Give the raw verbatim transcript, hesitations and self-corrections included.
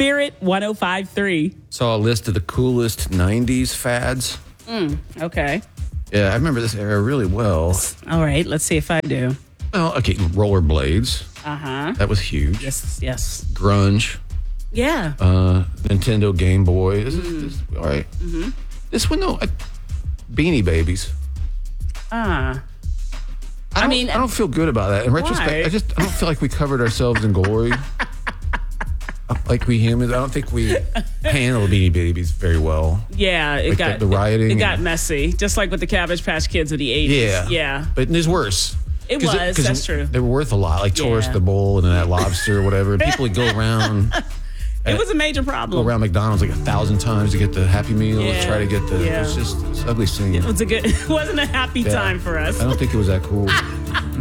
Spirit one oh five point three. Saw a list of the coolest nineties fads. Mm, okay. Yeah, I remember this era really well. All right, let's see if I do. Well, okay, rollerblades. Uh-huh. That was huge. Yes, yes. Grunge. Yeah. Uh, Nintendo Game Boy. This is, this is all right. Mm-hmm. This one, no. I, Beanie Babies. Ah. I, I don't, mean, I don't feel good about that. In retrospect, why? I just I don't feel like we covered ourselves in glory. Like we humans, I don't think we handled Beanie Babies very well. Yeah, it Like got the, the rioting. It got and, messy, just like with the Cabbage Patch Kids of the eighties. Yeah, Yeah. But there's worse. It Cause was. cause that's true. They were worth a lot, like Yeah. Taurus the Bull and that lobster or whatever. And people would go around. It was a major Go problem. around McDonald's like a thousand times to get the Happy Meal. Yeah. Try to get the. Yeah. It was just it's ugly scene. It was a good. It wasn't a happy Yeah. time for us. I don't think it was that cool.